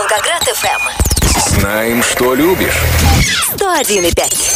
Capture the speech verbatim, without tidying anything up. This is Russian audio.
Волгоград эф эм. Знаем, что любишь. сто один и пять.